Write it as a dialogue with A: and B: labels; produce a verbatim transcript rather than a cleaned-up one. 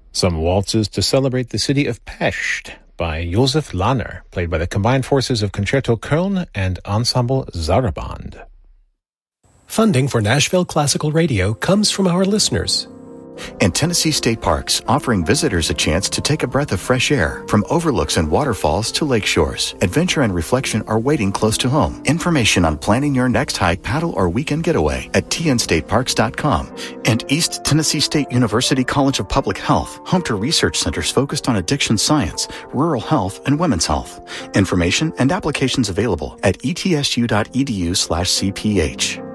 A: Some waltzes to celebrate the city of Pest by Josef Lahner, played by the combined forces of Concerto Köln and Ensemble Saraband.
B: Funding for Nashville Classical Radio comes from our listeners.
C: And Tennessee State Parks, offering visitors a chance to take a breath of fresh air. From overlooks and waterfalls to lake shores, adventure and reflection are waiting close to home. Information on planning your next hike, paddle, or weekend getaway at t n state parks dot com. And East Tennessee State University College of Public Health, home to research centers focused on addiction science, rural health, and women's health. Information and applications available at e t s u dot e d u slash c p h.